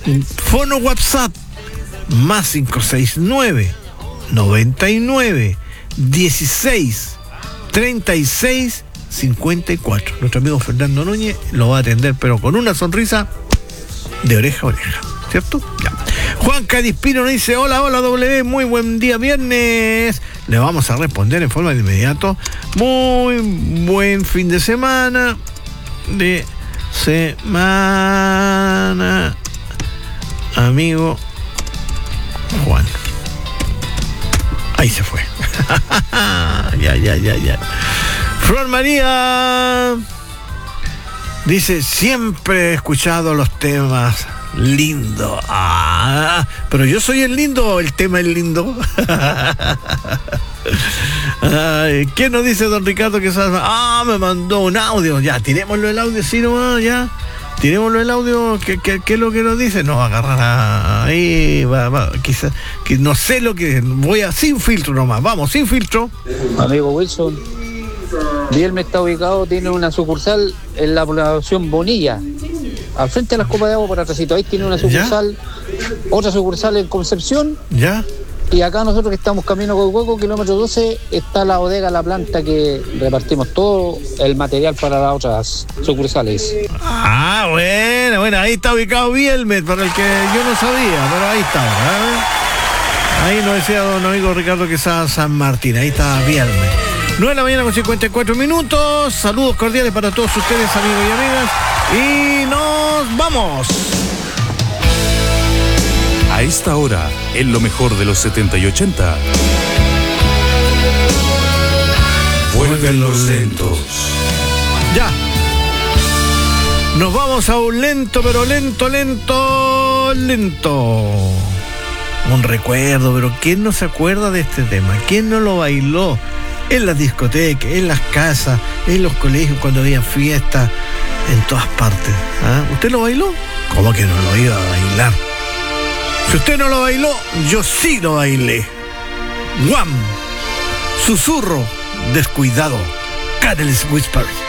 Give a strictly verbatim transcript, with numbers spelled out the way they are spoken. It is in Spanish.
Fono WhatsApp más cinco seis nueve, noventa y nueve, dieciséis, treinta y seis, cincuenta y cuatro. Nuestro amigo Fernando Núñez lo va a atender, pero con una sonrisa de oreja a oreja, ¿cierto? Ya. Juan Cadispino nos dice: hola, hola W, muy buen día viernes. Le vamos a responder en forma de inmediato. Muy buen fin de semana. De semana, amigo Juan. Ahí se fue. Ya, ya, ya, ya. Flor María dice: siempre he escuchado los temas lindo. Ah, pero yo soy el lindo, el tema es lindo. Ay, ¿qué nos dice don Ricardo que sabe? Ah, me mandó un audio. Ya, tirémoslo el audio, sí nomás, ya. Tirémoslo el audio. ¿Qué, qué, qué es lo que nos dice? No, agarrar a... ahí, va, va, quizás, que no sé lo que... Voy a... sin filtro nomás, vamos, sin filtro. Amigo Wilson, Bielme está ubicado, tiene una sucursal en la población Bonilla, al frente de las copas de agua por atrásito. Ahí tiene una sucursal, ¿ya? Otra sucursal en Concepción. ¿Ya? Y acá nosotros que estamos camino con Hueco, kilómetro doce, está la bodega, la planta que repartimos todo el material para las otras sucursales. Ah, bueno, bueno, ahí está ubicado Bielme, para el que yo no sabía, pero ahí está. ¿eh? Ahí nos decía don amigo Ricardo Quesada San Martín, ahí está Bielme. nueve de la mañana con cincuenta y cuatro minutos. Saludos cordiales para todos ustedes, amigos y amigas. Y nos vamos. A esta hora, en lo mejor de los setenta y ochenta, vuelven los lentos. Ya. Nos vamos a un lento, pero lento, lento, lento. Un recuerdo, pero ¿quién no se acuerda de este tema? ¿Quién no lo bailó? En las discotecas, en las casas, en los colegios, cuando había fiestas, en todas partes. ¿Ah? ¿Usted lo bailó? ¿Cómo que no lo iba a bailar? Si usted no lo bailó, yo sí lo bailé. Guam, susurro, descuidado, Catalyst Whispers.